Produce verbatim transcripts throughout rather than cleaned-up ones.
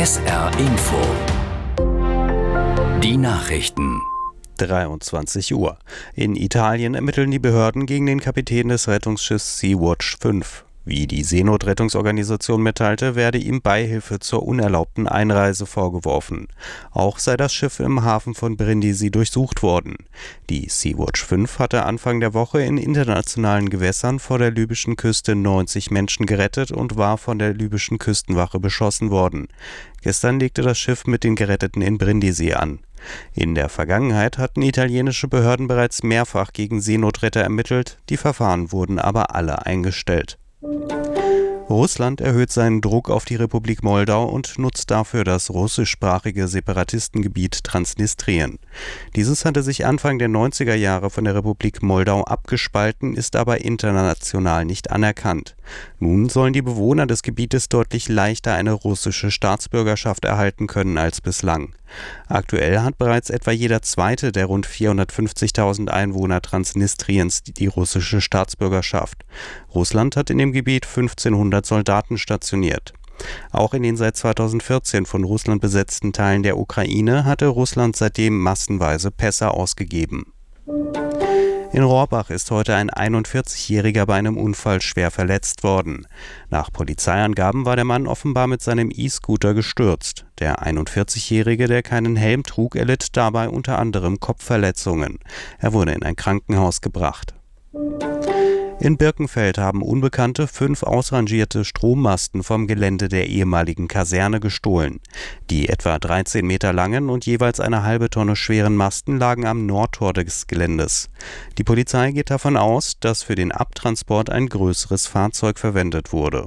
S R Info. Die Nachrichten. dreiundzwanzig Uhr. In Italien ermitteln die Behörden gegen den Kapitän des Rettungsschiffs Sea-Watch fünf. Wie die Seenotrettungsorganisation mitteilte, werde ihm Beihilfe zur unerlaubten Einreise vorgeworfen. Auch sei das Schiff im Hafen von Brindisi durchsucht worden. Die Sea-Watch fünf hatte Anfang der Woche in internationalen Gewässern vor der libyschen Küste neunzig Menschen gerettet und war von der libyschen Küstenwache beschossen worden. Gestern legte das Schiff mit den Geretteten in Brindisi an. In der Vergangenheit hatten italienische Behörden bereits mehrfach gegen Seenotretter ermittelt, die Verfahren wurden aber alle eingestellt. Russland erhöht seinen Druck auf die Republik Moldau und nutzt dafür das russischsprachige Separatistengebiet Transnistrien. Dieses hatte sich Anfang der neunziger Jahre von der Republik Moldau abgespalten, ist aber international nicht anerkannt. Nun sollen die Bewohner des Gebietes deutlich leichter eine russische Staatsbürgerschaft erhalten können als bislang. Aktuell hat bereits etwa jeder zweite der rund vierhundertfünfzigtausend Einwohner Transnistriens die russische Staatsbürgerschaft. Russland hat in dem Gebiet fünfzehnhundert Soldaten stationiert. Auch in den seit zweitausendvierzehn von Russland besetzten Teilen der Ukraine hatte Russland seitdem massenweise Pässe ausgegeben. In Rohrbach ist heute ein einundvierzigjähriger bei einem Unfall schwer verletzt worden. Nach Polizeiangaben war der Mann offenbar mit seinem E-Scooter gestürzt. Der einundvierzigjährige, der keinen Helm trug, erlitt dabei unter anderem Kopfverletzungen. Er wurde in ein Krankenhaus gebracht. In Birkenfeld haben Unbekannte fünf ausrangierte Strommasten vom Gelände der ehemaligen Kaserne gestohlen. Die etwa dreizehn Meter langen und jeweils eine halbe Tonne schweren Masten lagen am Nordtor des Geländes. Die Polizei geht davon aus, dass für den Abtransport ein größeres Fahrzeug verwendet wurde.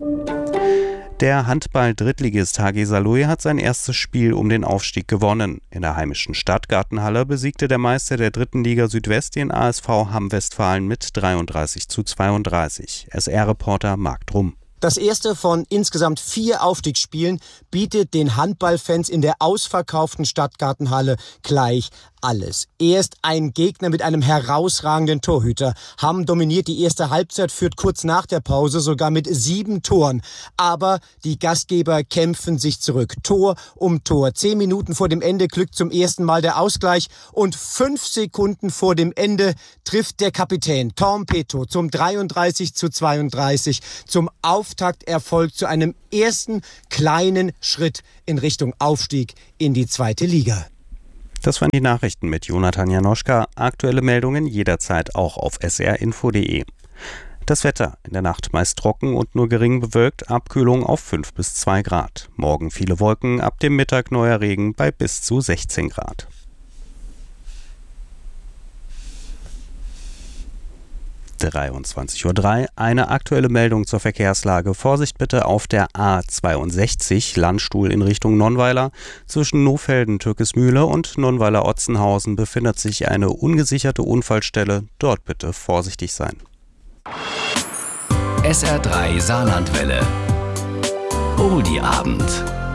Der Handball-Drittligist H G Saarlouis hat sein erstes Spiel um den Aufstieg gewonnen. In der heimischen Stadtgartenhalle besiegte der Meister der dritten Liga Südwest den A S V Hamm-Westfalen mit dreiunddreißig zu zweiunddreißig. S R-Reporter Marc Drum. Das erste von insgesamt vier Aufstiegsspielen bietet den Handballfans in der ausverkauften Stadtgartenhalle gleich alles. Erst ein Gegner mit einem herausragenden Torhüter. Hamm dominiert die erste Halbzeit, führt kurz nach der Pause sogar mit sieben Toren. Aber die Gastgeber kämpfen sich zurück. Tor um Tor. Zehn Minuten vor dem Ende glückt zum ersten Mal der Ausgleich. Und fünf Sekunden vor dem Ende trifft der Kapitän Tom Peto zum dreiunddreißig zu zweiunddreißig zum Auftakterfolg zu einem ersten kleinen Schritt in Richtung Aufstieg in die zweite Liga. Das waren die Nachrichten mit Jonathan Janoschka. Aktuelle Meldungen jederzeit auch auf s r info punkt d e. Das Wetter: in der Nacht meist trocken und nur gering bewölkt, Abkühlung auf fünf bis zwei Grad. Morgen viele Wolken, ab dem Mittag neuer Regen bei bis zu sechzehn Grad. dreiundzwanzig Uhr drei. Eine aktuelle Meldung zur Verkehrslage. Vorsicht bitte auf der A zweiundsechzig, Landstuhl in Richtung Nonnweiler. Zwischen Nohfelden-Türkismühle und Nonnweiler-Otzenhausen befindet sich eine ungesicherte Unfallstelle. Dort bitte vorsichtig sein. S R drei Saarlandwelle. Oldie Abend.